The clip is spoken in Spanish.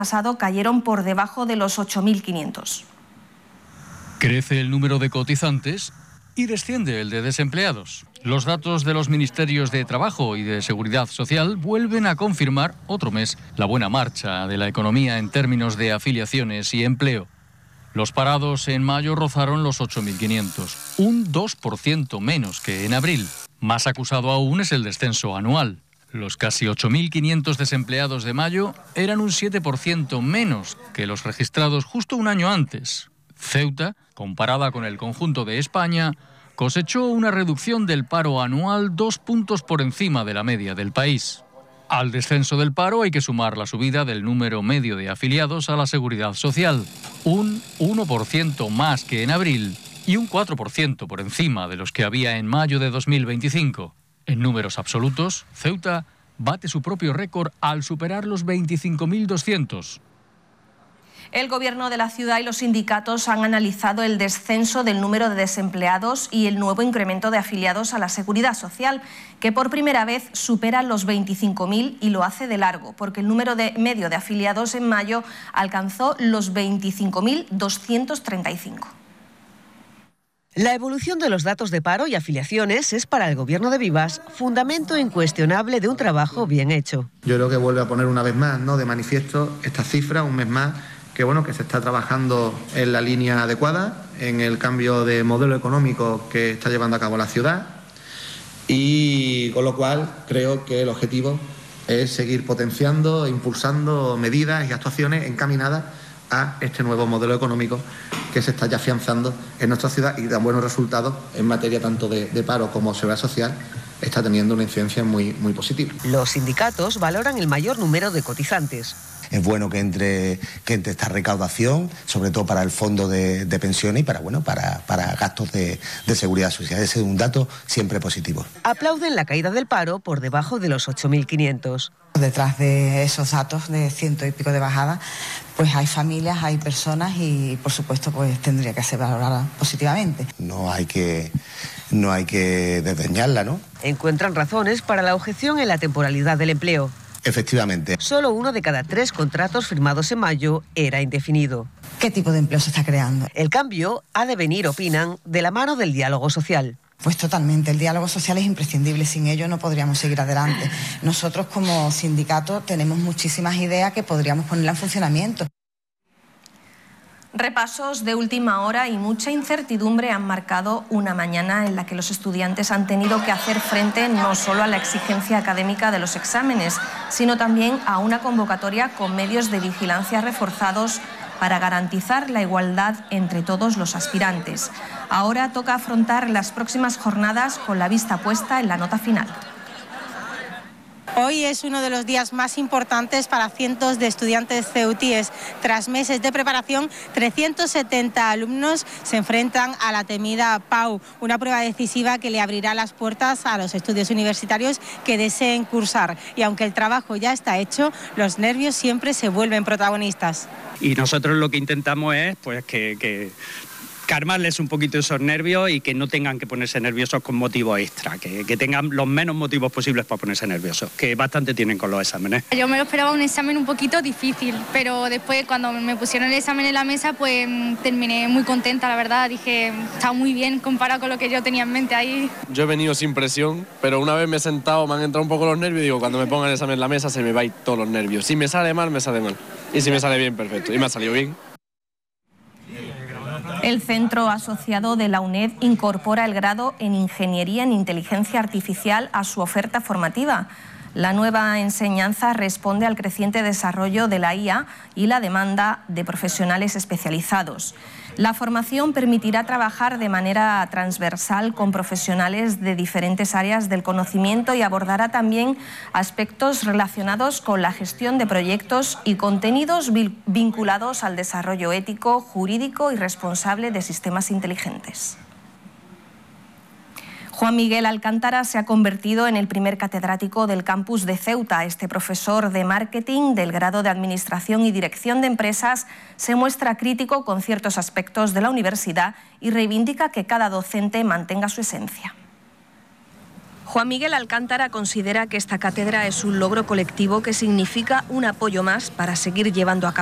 pasado cayeron por debajo de los 8.500. Crece el número de cotizantes y desciende el de desempleados. Los datos de los Ministerios de Trabajo y de Seguridad Social vuelven a confirmar otro mes la buena marcha de la economía en términos de afiliaciones y empleo. Los parados en mayo rozaron los 8.500, un 2% menos que en abril. Más acusado aún es el descenso anual. Los casi 8.500 desempleados de mayo eran un 7% menos que los registrados justo un año antes. Ceuta, comparada con el conjunto de España, cosechó una reducción del paro anual 2 puntos por encima de la media del país. Al descenso del paro hay que sumar la subida del número medio de afiliados a la Seguridad Social, un 1% más que en abril y un 4% por encima de los que había en mayo de 2025. En números absolutos, Ceuta bate su propio récord al superar los 25.200. El Gobierno de la ciudad y los sindicatos han analizado el descenso del número de desempleados y el nuevo incremento de afiliados a la Seguridad Social, que por primera vez supera los 25.000 y lo hace de largo, porque el número medio de afiliados en mayo alcanzó los 25.235. La evolución de los datos de paro y afiliaciones es para el Gobierno de Vivas fundamento incuestionable de un trabajo bien hecho. Yo creo que vuelve a poner una vez más, ¿no?, de manifiesto esta cifra, un mes más, que se está trabajando en la línea adecuada, en el cambio de modelo económico que está llevando a cabo la ciudad, y con lo cual creo que el objetivo es seguir potenciando e impulsando medidas y actuaciones encaminadas a este nuevo modelo económico que se está ya afianzando en nuestra ciudad y da buenos resultados en materia tanto de paro como seguridad social. Está teniendo una incidencia muy positiva. Los sindicatos valoran el mayor número de cotizantes. Es bueno que entre esta recaudación, sobre todo para el fondo de pensiones y para gastos de seguridad social. Ese es un dato siempre positivo. Aplauden la caída del paro por debajo de los 8.500. Detrás de esos datos de 100 y pico de bajada, pues hay familias, hay personas y, por supuesto, pues tendría que ser valorada positivamente. No hay que desdeñarla, ¿no? Encuentran razones para la objeción en la temporalidad del empleo. Efectivamente. Solo 1 de cada 3 contratos firmados en mayo era indefinido. ¿Qué tipo de empleo se está creando? El cambio ha de venir, opinan, de la mano del diálogo social. Pues totalmente, el diálogo social es imprescindible, sin ello no podríamos seguir adelante. Nosotros como sindicato tenemos muchísimas ideas que podríamos ponerla en funcionamiento. Repasos de última hora y mucha incertidumbre han marcado una mañana en la que los estudiantes han tenido que hacer frente no solo a la exigencia académica de los exámenes, sino también a una convocatoria con medios de vigilancia reforzados para garantizar la igualdad entre todos los aspirantes. Ahora toca afrontar las próximas jornadas con la vista puesta en la nota final. Hoy es uno de los días más importantes para cientos de estudiantes ceutíes. Tras meses de preparación, 370 alumnos se enfrentan a la temida PAU, una prueba decisiva que le abrirá las puertas a los estudios universitarios que deseen cursar. Y aunque el trabajo ya está hecho, los nervios siempre se vuelven protagonistas. Y nosotros lo que intentamos es que calmarles un poquito esos nervios y que no tengan que ponerse nerviosos con motivos extra, que tengan los menos motivos posibles para ponerse nerviosos, que bastante tienen con los exámenes. Yo me lo esperaba un examen un poquito difícil, pero después cuando me pusieron el examen en la mesa, pues terminé muy contenta, la verdad. Dije, está muy bien comparado con lo que yo tenía en mente ahí. Yo he venido sin presión, pero una vez me he sentado, me han entrado un poco los nervios y digo, cuando me pongan el examen en la mesa se me va a ir todos los nervios. Si me sale mal, me sale mal. Y si me sale bien, perfecto. Y me ha salido bien. El centro asociado de la UNED incorpora el grado en Ingeniería en Inteligencia Artificial a su oferta formativa. La nueva enseñanza responde al creciente desarrollo de la IA y la demanda de profesionales especializados. La formación permitirá trabajar de manera transversal con profesionales de diferentes áreas del conocimiento y abordará también aspectos relacionados con la gestión de proyectos y contenidos vinculados al desarrollo ético, jurídico y responsable de sistemas inteligentes. Juan Miguel Alcántara se ha convertido en el primer catedrático del campus de Ceuta. Este profesor de marketing del grado de Administración y Dirección de Empresas se muestra crítico con ciertos aspectos de la universidad y reivindica que cada docente mantenga su esencia. Juan Miguel Alcántara considera que esta cátedra es un logro colectivo que significa un apoyo más para seguir llevando a cabo